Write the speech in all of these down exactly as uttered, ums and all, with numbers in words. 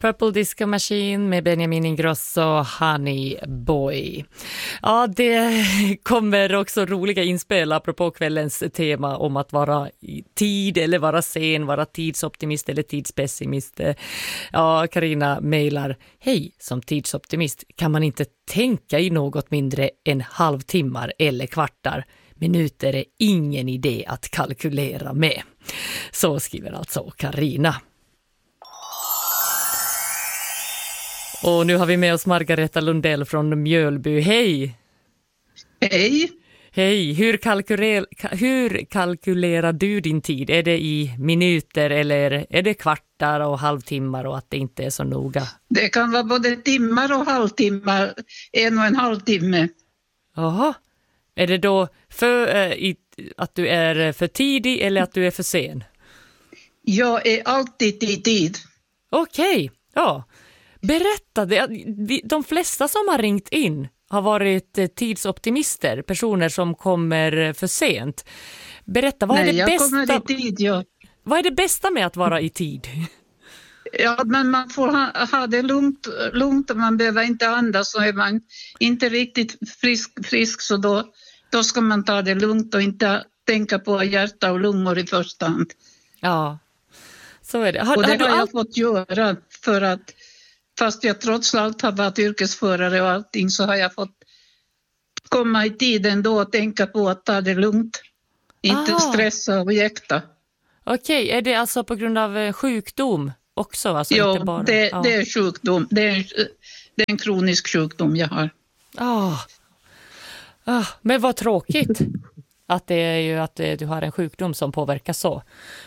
Purple Disco Machine med Benjamin Ingrosso och Honey Boy. Ja, det kommer också roliga inspel apropå kvällens tema om att vara i tid eller vara sen, vara tidsoptimist eller tidspessimist. Ja, Carina mejlar: hej, som tidsoptimist kan man inte tänka i något mindre än halvtimmar eller kvartar. Minuter är ingen idé att kalkylera med. Så skriver alltså Carina. Och nu har vi med oss Margareta Lundell från Mjölby. Hej! Hej! Hej! Hur, kalkyler, hur kalkylerar du din tid? Är det i minuter eller är det kvartar och halvtimmar och att det inte är så noga? Det kan vara både timmar och halvtimmar, en och en halv timme. Jaha. Är det då för, äh, i, att du är för tidig eller att du är för sen? Jag är alltid i tid. Okej, ja. Berätta, det, de flesta som har ringt in har varit tidsoptimister, personer som kommer för sent. Berätta, vad, Nej, är, det jag bästa, kommer i tid, ja. vad är det bästa med att vara i tid? Ja, men man får ha, ha det lugnt, lugnt och man behöver inte andas, så är man inte riktigt frisk, frisk så då, då ska man ta det lugnt och inte tänka på hjärta och lungor i första hand. Ja, så är det. Har, och det har, har har jag all... fått göra för att fast jag trots allt har varit yrkesförare och allting, så har jag fått komma i tiden då och tänka på att ta det lugnt. Inte Aha. stressa och jäkta. Okej, är det alltså på grund av sjukdom också? Alltså ja, inte bara... det, ja, det är sjukdom. Det är, det är en kronisk sjukdom jag har. Ah. Ah, men vad tråkigt att det är ju att du har en sjukdom som påverkar så.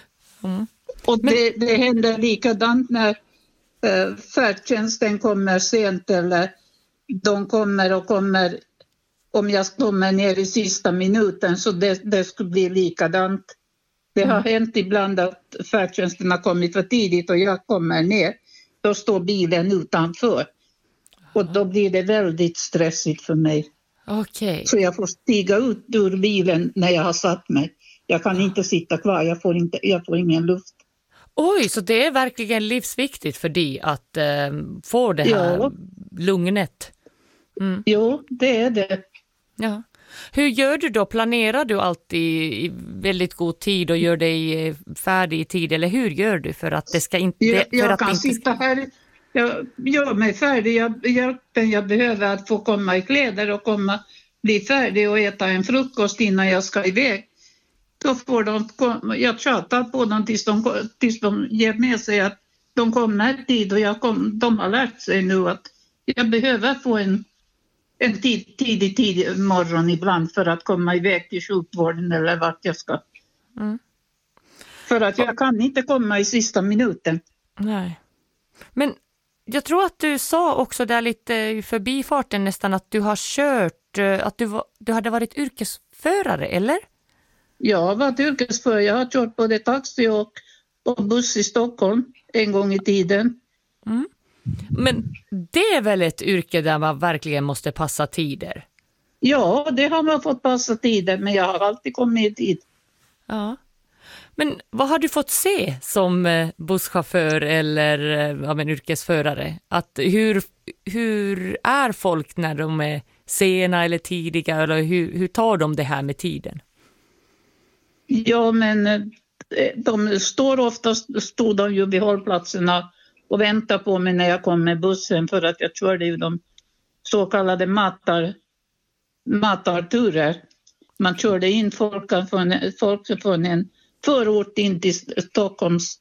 Mm. Och men... det, det händer likadant när uh, färdtjänsten kommer sent eller de kommer och kommer om jag kommer ner i sista minuten, så det, det skulle bli likadant. Det har mm. hänt ibland att färdtjänsten har kommit för tidigt och jag kommer ner. Då står bilen utanför. Och då blir det väldigt stressigt för mig. Okay. Så jag får stiga ut ur bilen när jag har satt mig. Jag kan inte sitta kvar, jag får, inte, jag får ingen luft. Oj, så det är verkligen livsviktigt för dig att eh, få det här ja. lugnet? Mm. Jo, det är det. Ja. Hur gör du då? Planerar du alltid i väldigt god tid och gör dig färdig i tid? Eller hur gör du för att det ska inte... Jag, jag för att kan inte... sitta här, jag gör mig färdig, jag, hjälpen jag behöver att få komma i kläder och komma, bli färdig och äta en frukost innan jag ska iväg. Då får de, jag tjatar på dem tills de, tills de ger med sig att de kommer tid, och jag kom, de har lärt sig nu att jag behöver få en en tid, tidig, tidig morgon ibland för att komma iväg till sjukvården eller vart jag ska. Mm. För att jag kan inte komma i sista minuten. Nej. Men jag tror att du sa också där lite i förbifarten nästan att du har kört, att du, var, du hade varit yrkesförare, eller? Jag har varit yrkesförare. Jag har kört både taxi och, och buss i Stockholm en gång i tiden. Mm. Men det är väl ett yrke där man verkligen måste passa tider? Ja, det har man fått passa tider, men jag har alltid kommit i tid. Ja. Men vad har du fått se som busschaufför eller ja, men yrkesförare? Att hur, hur är folk när de är sena eller tidiga? Eller hur, hur tar de det här med tiden? Ja, men de står oftast, stod de ju vid hållplatserna och väntar på mig när jag kom med bussen, för att jag körde ju de så kallade matar, matarturer. Man körde in folk från, folk från en förort in till Stockholms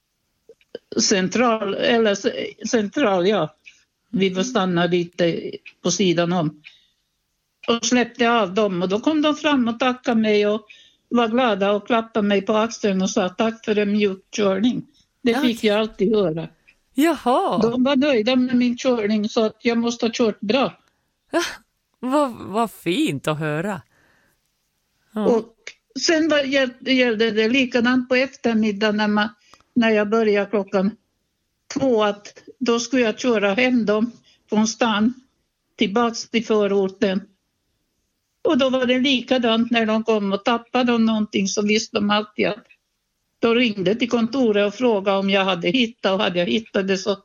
central, eller central, ja. Vi var stanna lite på sidan om. Och släppte av dem, och då kom de fram och tackade mig och var glada och klappade mig på axeln och sa tack för en mjuk körning. Det fick okay. jag alltid höra. Jaha. De var nöjda med min körning, så att jag måste ha kört bra. Ja, vad, vad fint att höra. Ja. Och sen var, gällde det likadant på eftermiddagen när, man, när jag började klockan två, att då skulle jag köra hem dem från stan tillbaks till förorten. Och då var det likadant när de kom och tappade de någonting, så visste de alltid att då ringde till kontoret och frågade om jag hade hittat, och hade jag hittat det så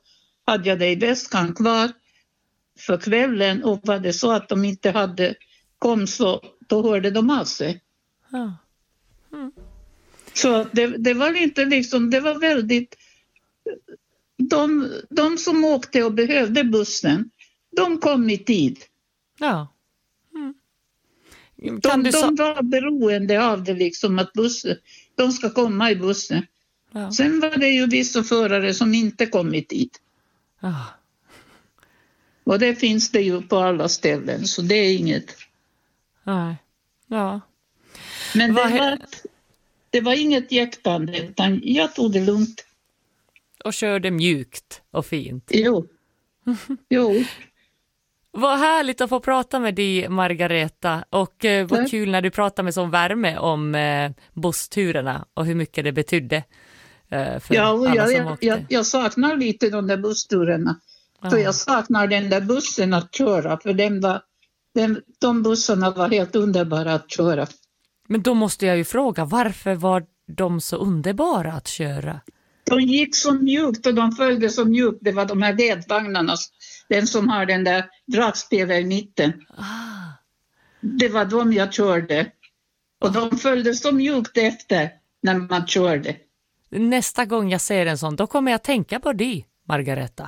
hade jag det i väskan kvar för kvällen, och var det så att de inte hade kom så då hörde de av sig. Ja. Mm. Så det, det var inte liksom, det var väldigt, de, de som åkte och behövde bussen, de kom i tid. Ja. Mm. De, de var beroende av det liksom, att bussen, de ska komma i bussen. Ja. Sen var det ju vissa förare som inte kom i tid. Ja. Och det finns det ju på alla ställen, så det är inget. Nej. Ja. Men det Vad... var, det var inget jäktande, utan jag tog det lugnt. Och körde mjukt och fint. Jo. Jo. Vad härligt att få prata med dig, Margareta. Och eh, vad kul när du pratar med sån värme om eh, bussturerna och hur mycket det betydde eh, för ja, alla jag, som jag, åkte. jag, jag saknar lite de där bussturerna. Ja. För jag saknar den där bussen att köra. För den var, den, de bussarna var helt underbara att köra. Men då måste jag ju fråga, varför var de så underbara att köra? De gick så mjukt och de följde så mjukt. Det var de här ledvagnarna, den som har den där dragspelet i mitten. Ah. Det var de jag körde. Och ah. de följde så mjukt efter när man körde. Nästa gång jag ser en sån, då kommer jag tänka på dig, Margareta.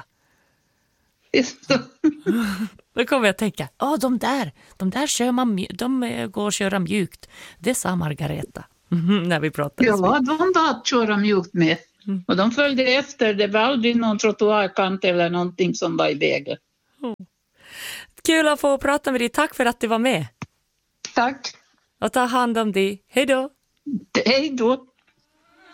Då kommer jag tänka, ja oh, de där, de där kör man, de går och köra mjukt. Det sa Margareta när vi pratade. Ja, de var att köra mjukt med. Mm. Och de följde efter, det var aldrig någon trottoarkant eller någonting som var i vägen. Mm. Kul att få prata med dig, tack för att du var med. Tack. Och ta hand om dig, hej då. Hej då.